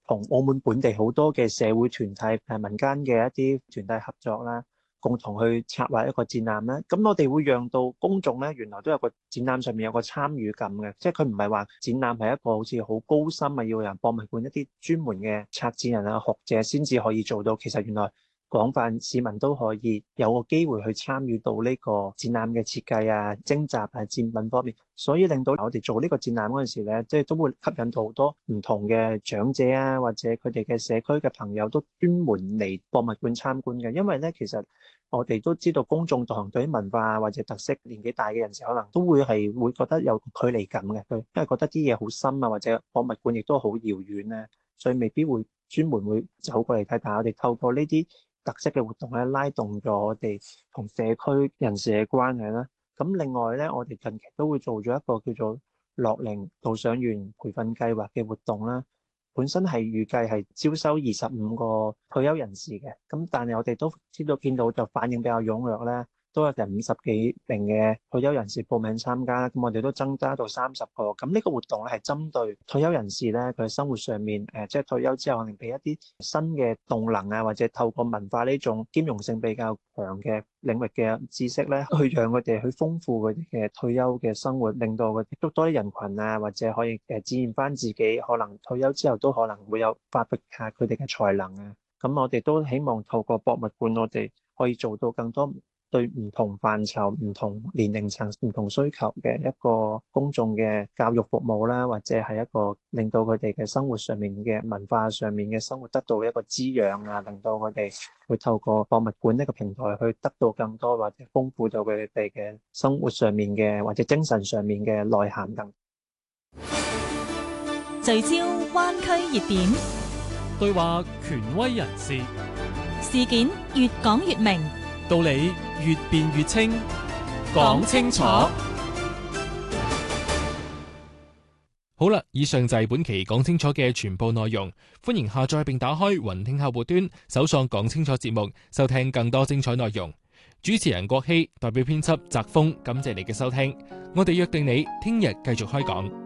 同澳門本地好多嘅社會團體民間嘅一啲團體合作啦，共同去策劃一個展覽啦。咁我哋會讓到公眾咧，原來都有個展覽上面有個參與感嘅，即係佢唔係話展覽係一個好似好高深啊，要人博物館一啲專門嘅策展人啊、學者先至可以做到。其實原來廣泛市民都可以有個機會去參與到呢個展覽嘅設計啊、徵集啊、展品方面，所以令到我哋做呢個展覽嗰陣時咧，即係都會吸引到好多唔同嘅長者啊，或者佢哋嘅社區嘅朋友都專門嚟博物館參觀嘅。因為咧，其實我哋都知道公眾可能對於文化或者特色年紀大嘅人士，可能都會覺得有距離感嘅，佢因為覺得啲嘢好深啊，或者博物館亦都好遙遠咧，所以未必會專門會走過嚟睇。但係我哋透過呢啲特色嘅活動咧，拉動咗我哋同社區人士嘅關係啦。咁另外咧，我哋近期都會做咗一個叫做樂齡導賞員培訓計劃嘅活動啦。本身係預計係招收25個退休人士嘅，咁但係我哋都見到就反應比較踴躍咧，都有成50幾名嘅退休人士報名參加，咁我哋都增加到30個。咁呢個活動咧係針對退休人士咧，佢生活上面即係退休之後可能俾一啲新嘅動能啊，或者透過文化呢種兼容性比較強嘅領域嘅知識咧，去讓佢哋去豐富佢哋嘅退休嘅生活，令到佢接觸多啲人群啊，或者可以展現翻自己可能退休之後都可能會有發揮下佢哋嘅才能啊。咁我哋都希望透過博物館，我哋可以做到更多對唔同範疇、唔同年齡層、唔同需求嘅一個公眾嘅教育服務啦，或者係一個令到佢哋嘅生活上面嘅文化上面嘅生活得到一個滋養啊，令到佢哋會透過博物館呢個平台去得到更多或者豐富到佢哋嘅生活上面嘅或者精神上面嘅內涵等。 聚焦灣區熱點， 對話權威人士， 事件越講越明， 道理越辯越清，講清楚。好啦，以上就係本期講清楚嘅全部內容。歡迎下載並打開雲聽客戶端，搜索講清楚節目，收聽更多精彩內容。主持人郭希代表編輯澤峰，感謝你嘅收聽。我哋約定你聽日繼續開講。